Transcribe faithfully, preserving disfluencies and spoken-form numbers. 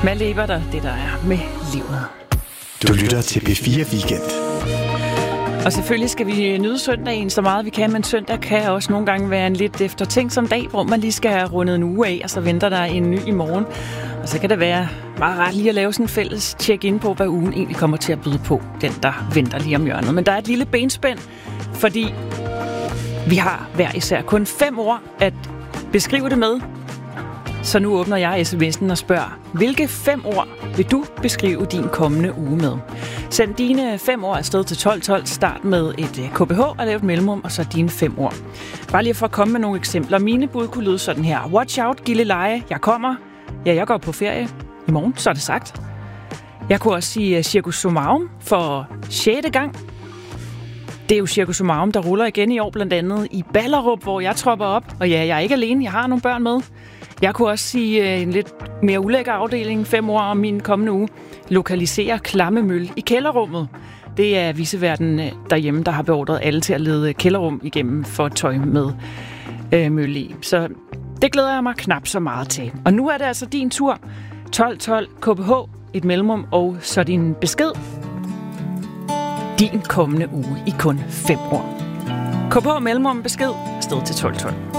Malte Ebert, det der er med livet. Du lytter til P fire Weekend. Og selvfølgelig skal vi nyde søndagen så meget vi kan, men søndag kan også nogle gange være en lidt eftertænksom dag, hvor man lige skal have rundet en uge af, og så venter der en ny i morgen. Og så kan det være meget rart lige at lave sådan en fælles check-in på, hvad ugen egentlig kommer til at byde på, den der venter lige om hjørnet. Men der er et lille benspænd, fordi vi har hver især kun fem ord at beskrive det med. Så nu åbner jeg sms'en og spørger, hvilke fem ord vil du beskrive din kommende uge med? Send dine fem ord afsted til tolv tolv. Start med et K B H og lav et mellemrum, og så dine fem ord. Bare lige for at komme med nogle eksempler. Mine bud kunne lyde sådan her. Watch out, Gilleleje. Jeg kommer. Ja, jeg går på ferie. I morgen, så er det sagt. Jeg kunne også sige Cirkus Summarum for sjette gang. Det er jo Cirkus Summarum, der ruller igen i år, blandt andet i Ballerup, hvor jeg tropper op. Og ja, jeg er ikke alene. Jeg har nogle børn med. Jeg kunne også sige en lidt mere ulækker afdeling, fem ord om min kommende uge. Lokalisere klammemøl i kælderrummet. Det er viceverden derhjemme, der har beordret alle til at lede kælderrum igennem for tøj med øh, møl i. Så det glæder jeg mig knap så meget til. Og nu er det altså din tur. tolv tolv K B H, et mellemrum og så din besked. Din kommende uge i kun fem år. K B H mellemrum besked, sted til tolv tolv.